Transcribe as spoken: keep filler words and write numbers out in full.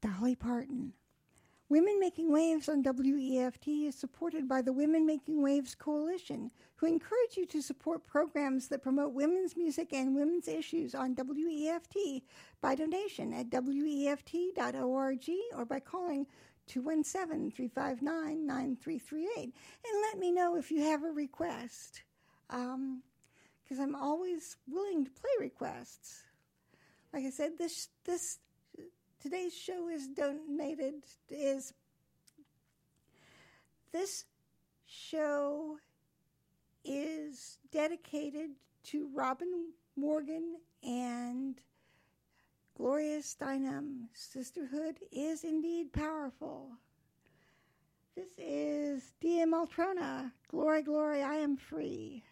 Dolly Parton. Women Making Waves on W E F T is supported by the Women Making Waves Coalition, who encourage you to support programs that promote women's music and women's issues on W E F T by donation at W E F T dot org or by calling two one seven, three five nine, nine three three eight. And let me know if you have a request, because um, I'm always willing to play requests. Like I said, this this today's show is donated, is, this show is dedicated to Robin Morgan and Gloria Steinem. Sisterhood is indeed powerful. This is D M Altrona. Glory, glory, I am free.